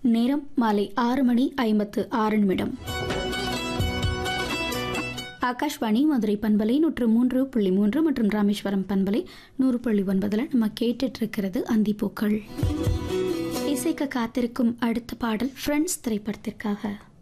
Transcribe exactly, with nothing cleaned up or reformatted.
நேரம் மாலை ஆறு மணி ஐம்பத்து ஆறு நிமிடம். ஆகாஷ்வாணி மதுரை பண்பலை நூற்று மூன்று புள்ளி மூன்று மற்றும் ராமேஸ்வரம் பண்பலை நூறு புள்ளி ஒன்பதுல நம்ம கேட்டுட்டு இருக்கிறது அந்திப்பூக்கள். இசைக்க காத்திருக்கும் அடுத்த பாடல் ஃப்ரெண்ட்ஸ் திரைப்படத்திற்காக.